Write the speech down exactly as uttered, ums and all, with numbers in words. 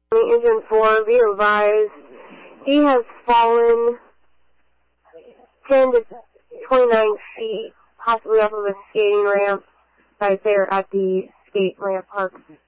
Agent four, be advised, he has fallen ten to twenty-nine feet, possibly off of a skating ramp right there at the skate ramp park.